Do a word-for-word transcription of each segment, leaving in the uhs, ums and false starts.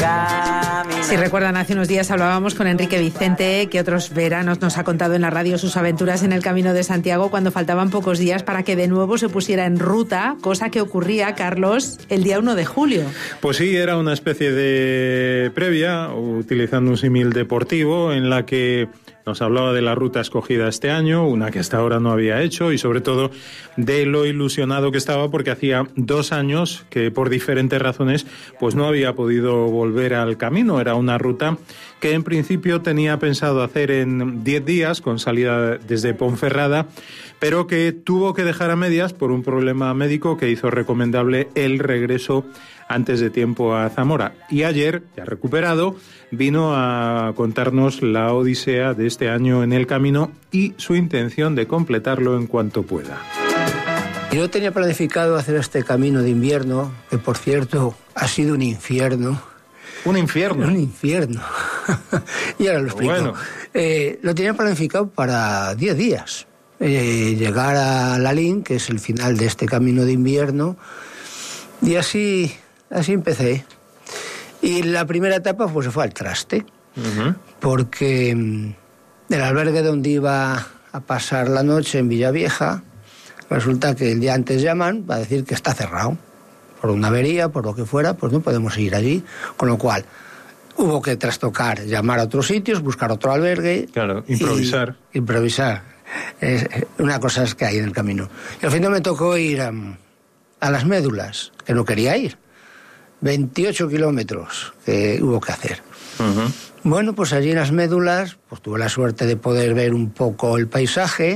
Si recuerdan, hace unos días hablábamos con Enrique Vicente, que otros veranos nos ha contado en la radio sus aventuras en el Camino de Santiago cuando faltaban pocos días para que de nuevo se pusiera en ruta, cosa que ocurría, Carlos, el día uno de julio. Pues sí, era una especie de previa, utilizando un símil deportivo, en la que nos hablaba de la ruta escogida este año, una que hasta ahora no había hecho, y sobre todo de lo ilusionado que estaba porque hacía dos años que por diferentes razones pues no había podido volver al camino. Era una ruta que en principio tenía pensado hacer en diez días con salida desde Ponferrada, pero que tuvo que dejar a medias por un problema médico que hizo recomendable el regreso antes de tiempo a Zamora. Y ayer, ya recuperado, vino a contarnos la odisea de este año en el camino y su intención de completarlo en cuanto pueda. Yo tenía planificado hacer este camino de invierno, que por cierto ha sido un infierno. ¿Un infierno? Un infierno. Y ahora lo explico. Bueno. Eh, lo tenía planificado para diez días. Eh, llegar a Lalín, que es el final de este camino de invierno, y así... Así empecé. Y la primera etapa pues se fue al traste, uh-huh. porque el albergue donde iba a pasar la noche en Villavieja, resulta que el día antes llaman para decir que está cerrado. Por una avería, por lo que fuera, pues no podemos ir allí. Con lo cual, hubo que trastocar, llamar a otros sitios, buscar otro albergue. Claro, improvisar. Y, improvisar. Es una cosa es que hay en el camino. Y al final me tocó ir a, a Las Médulas, que no quería ir. veintiocho kilómetros que hubo que hacer. Uh-huh. Bueno, pues allí en Las Médulas, pues tuve la suerte de poder ver un poco el paisaje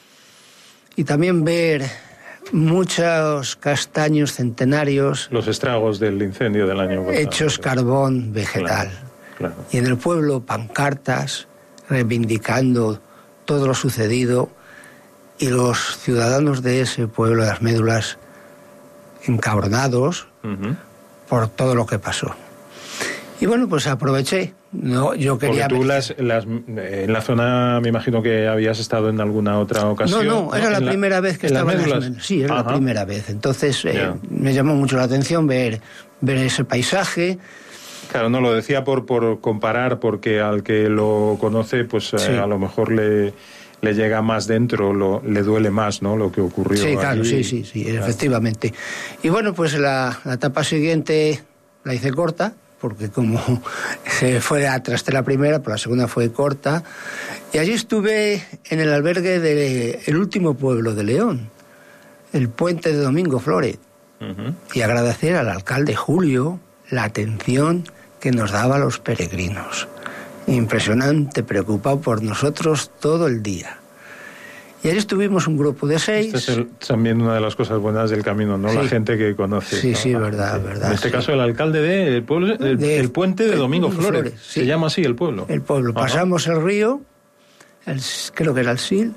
y también ver muchos castaños centenarios. Los estragos del incendio del año pasado. Hechos carbón vegetal. Claro, claro. Y en el pueblo pancartas reivindicando todo lo sucedido y los ciudadanos de ese pueblo de Las Médulas encabronados. Uh-huh. Por todo lo que pasó. Y bueno, pues aproveché. No, yo quería... Porque tú las, las, en la zona, me imagino que habías estado en alguna otra ocasión. No, no, era ¿no? la en primera la, vez que estaba en Las Médulas. Sí, era Ajá. la primera vez. Entonces eh, me llamó mucho la atención ver, ver ese paisaje. Claro, no, lo decía por, por comparar, porque al que lo conoce, pues sí. eh, a lo mejor le... le llega más dentro, lo, le duele más, ¿no?, lo que ocurrió. Sí, claro, allí. sí, sí, sí, efectivamente. Y bueno, pues la, la etapa siguiente la hice corta, porque como se fue atrás de la primera, pues la segunda fue corta. Y allí estuve en el albergue del último pueblo de León, el Puente de Domingo Flores. Uh-huh. Y agradecer al alcalde Julio la atención que nos daba a los peregrinos. Impresionante, preocupado por nosotros todo el día. Y ahí estuvimos un grupo de seis. Esta es el, también una de las cosas buenas del camino, ¿no? Sí. La gente que conoce. Sí, ¿no? sí, verdad, sí. verdad. En este sí. caso, el alcalde del pueblo, el, de, el puente de Domingo Flores. Flores sí. Se llama así el pueblo. El pueblo. Ajá. Pasamos el río, el, creo que era el Sil,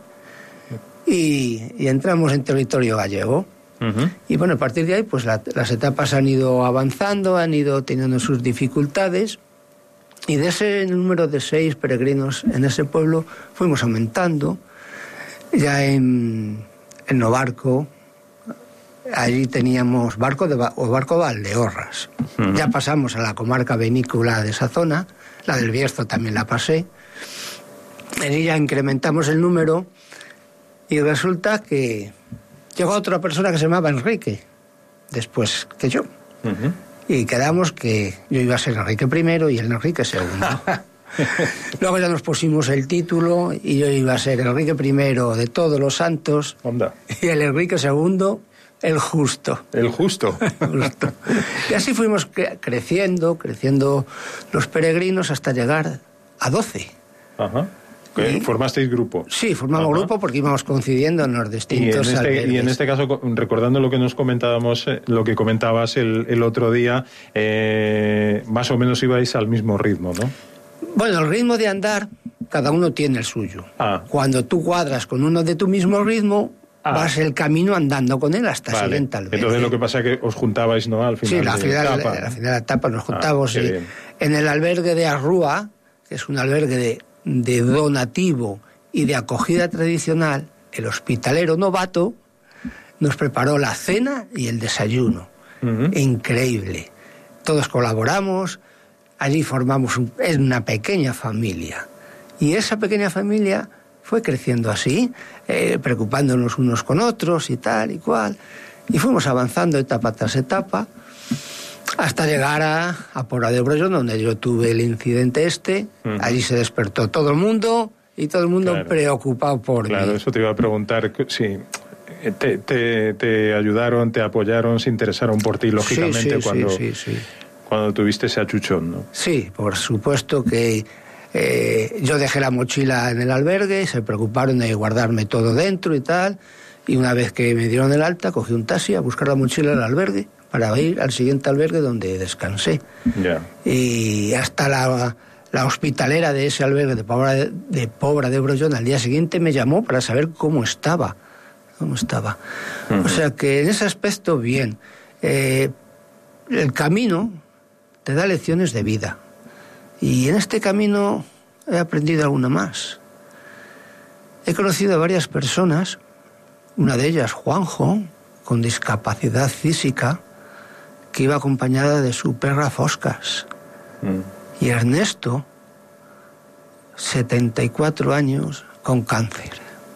y, y entramos en territorio gallego. Uh-huh. Y bueno, a partir de ahí, pues la, las etapas han ido avanzando, han ido teniendo sus dificultades. Y de ese número de seis peregrinos en ese pueblo fuimos aumentando. Ya en, en Novarco, allí teníamos barco de o barco Valdeorras. Uh-huh. Ya pasamos a la comarca vinícola de esa zona, la del Bierzo también la pasé. En ella incrementamos el número y resulta que llegó otra persona que se llamaba Enrique, después que yo. Uh-huh. Y quedamos que yo iba a ser Enrique primero y él Enrique segundo. Luego ya nos pusimos el título y yo iba a ser Enrique primero de todos los santos. Onda. Y el Enrique segundo, el justo. El justo. justo. Y así fuimos cre- creciendo, creciendo los peregrinos hasta llegar a doce. Ajá. Y, ¿formasteis grupo? Sí, formamos Ajá. grupo porque íbamos coincidiendo en los distintos y en, este, y en este caso, recordando lo que nos comentábamos, lo que comentabas el, el otro día, eh, más o menos ibais al mismo ritmo, ¿no? Bueno, el ritmo de andar, cada uno tiene el suyo. Ah. Cuando tú cuadras con uno de tu mismo ritmo, ah. vas el camino andando con él hasta vale. siguiente albergue. Entonces lo que pasa es que os juntabais, ¿no?, al final sí, la de final, la etapa. Sí, la final de la etapa nos juntábamos ah, y, en el albergue de Arrúa, que es un albergue de, de donativo y de acogida tradicional. El hospitalero novato nos preparó la cena y el desayuno. Uh-huh. Increíble. Todos colaboramos, allí formamos un, una pequeña familia. Y esa pequeña familia fue creciendo así, eh, preocupándonos unos con otros y tal y cual. Y fuimos avanzando etapa tras etapa, hasta llegar a, a Pobra de Brollón, donde yo tuve el incidente este. Uh-huh. Allí se despertó todo el mundo y todo el mundo claro. preocupado por claro, mí. Claro, eso te iba a preguntar, sí. Te, te, te ayudaron, te apoyaron, se interesaron por ti, lógicamente, sí, sí, cuando, sí, sí, sí. cuando tuviste ese achuchón, ¿no? Sí, por supuesto que eh, yo dejé la mochila en el albergue, se preocuparon de guardarme todo dentro y tal, y una vez que me dieron el alta, cogí un taxi a buscar la mochila al albergue para ir al siguiente albergue donde descansé. Yeah. Y hasta la, la hospitalera de ese albergue de Pobra de, de, Pobra de Brollón al día siguiente me llamó para saber cómo estaba. cómo estaba. Uh-huh. O sea que en ese aspecto, bien. Eh, el camino te da lecciones de vida. Y en este camino he aprendido alguna más. He conocido a varias personas, una de ellas, Juanjo, con discapacidad física, que iba acompañada de su perra Foscas. Uh-huh. Y Ernesto, setenta y cuatro años, con cáncer.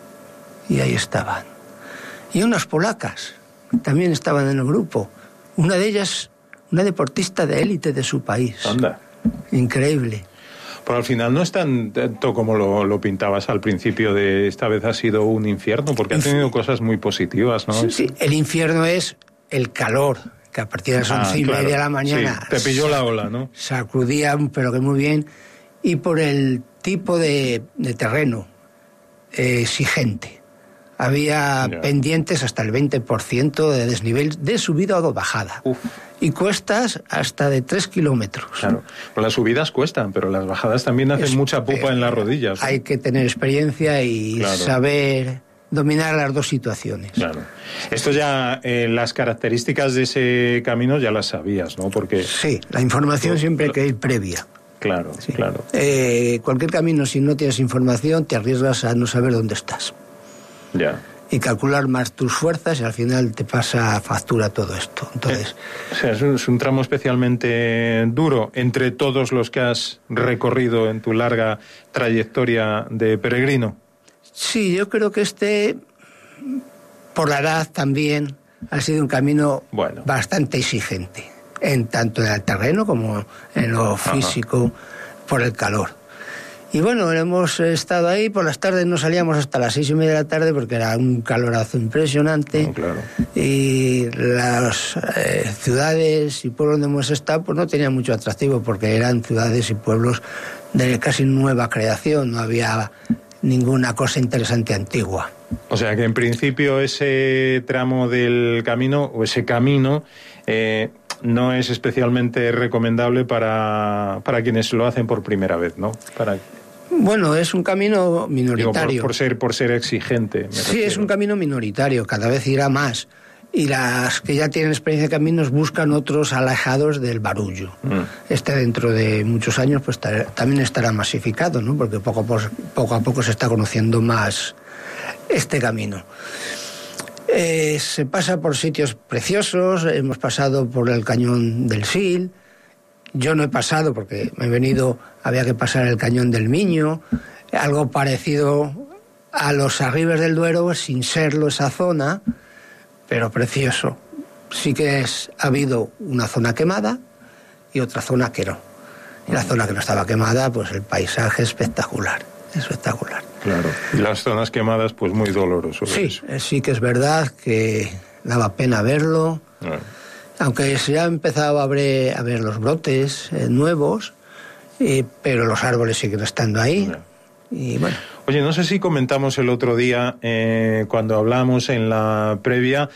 Y ahí estaban. Y unas polacas también estaban en el grupo. Una de ellas, una deportista de élite de su país. Anda. Increíble. Pero al final no es tanto como lo, lo pintabas al principio de esta vez ha sido un infierno, porque ha tenido cosas muy positivas, ¿no? Sí, sí. El infierno es el calor, que a partir de las once ah, y claro. media de la mañana... Sí, te pilló la ola, ¿no? Sacudía, pero que muy bien. Y por el tipo de, de terreno eh, exigente. Había yeah. pendientes hasta el veinte por ciento de desnivel de subida o bajada. Uf. Y cuestas hasta de tres kilómetros. Claro, pues las subidas cuestan, pero las bajadas también hacen es, mucha pupa eh, en las rodillas. Hay ¿no? que tener experiencia y claro. saber dominar las dos situaciones. Claro. Esto ya, eh, las características de ese camino ya las sabías, ¿no? Porque sí, la información lo, siempre hay que ir previa. Claro, sí. claro. Eh, cualquier camino, si no tienes información, te arriesgas a no saber dónde estás. Ya. Y calcular más tus fuerzas y al final te pasa factura todo esto. Entonces, eh, o sea, es un, es un tramo especialmente duro entre todos los que has recorrido en tu larga trayectoria de peregrino. Sí, yo creo que este, por la edad también, ha sido un camino bueno. bastante exigente, en tanto en el terreno como en lo físico, Ajá. por el calor. Y bueno, hemos estado ahí, por las tardes no salíamos hasta las seis y media de la tarde porque era un calorazo impresionante. No, claro. Y las eh, ciudades y pueblos donde hemos estado pues no tenían mucho atractivo porque eran ciudades y pueblos de casi nueva creación, no había ninguna cosa interesante antigua. O sea que en principio ese tramo del camino, o ese camino... Eh, no es especialmente recomendable para, para quienes lo hacen por primera vez, ¿no? Para... Bueno, es un camino minoritario. Digo, por, por, ser, por ser exigente. Sí, refiero. Es un camino minoritario, cada vez irá más. Y las que ya tienen experiencia de caminos buscan otros alejados del barullo. Mm. Este dentro de muchos años pues también estará masificado, ¿no? Porque poco a poco, poco a poco se está conociendo más este camino. Eh, se pasa por sitios preciosos, hemos pasado por el cañón del Sil, yo no he pasado porque me he venido, había que pasar el cañón del Miño, algo parecido a los Arribes del Duero, sin serlo esa zona, pero precioso. Sí que es, ha habido una zona quemada y otra zona que no. Y la zona que no estaba quemada, pues el paisaje espectacular, espectacular. Claro. Y las zonas quemadas, pues muy doloroso. Sí, eso. Sí que es verdad que daba pena verlo. Ah. Aunque se ha empezado a ver, a ver los brotes eh, nuevos, eh, pero los árboles siguen estando ahí. Ah. Y bueno. Oye, no sé si comentamos el otro día, eh, cuando hablamos en la previa,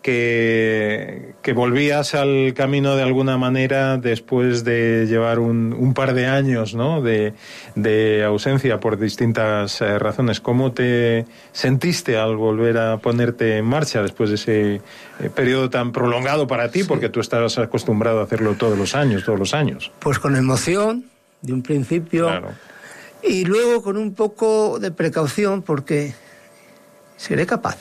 que, que volvías al camino de alguna manera después de llevar un, un par de años, ¿no? de, de ausencia por distintas eh, razones. ¿Cómo te sentiste al volver a ponerte en marcha después de ese eh, periodo tan prolongado para ti? Sí. Porque tú estabas acostumbrado a hacerlo todos los años, todos los años. Pues con emoción, de un principio, claro. Y luego con un poco de precaución porque seré capaz.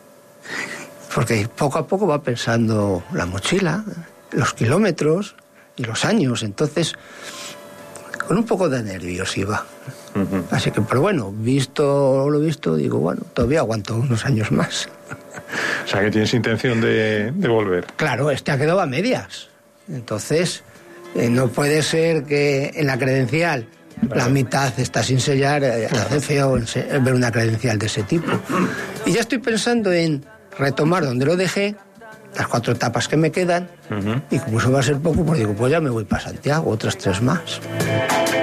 Porque poco a poco va pensando la mochila, los kilómetros, y los años, entonces con un poco de nervios iba. Uh-huh. Así que, pero bueno, visto lo visto, digo, bueno, todavía aguanto unos años más. O sea, que tienes intención de, de volver. Claro, este ha quedado a medias. Entonces, eh, no puede ser que en la credencial vale. la mitad está sin sellar, eh, claro. hace feo ver una credencial de ese tipo. Y ya estoy pensando en retomar donde lo dejé, las cuatro etapas que me quedan, uh-huh. y como eso va a ser poco, pues digo, pues ya me voy para Santiago, otras tres más.